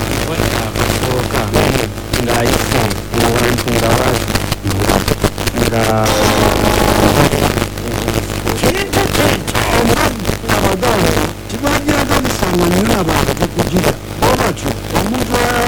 akasooka ng'ayise mu bantu nga omulabbi abaganda tibagiraga musango nnyo abantu okugira obatyo omuntu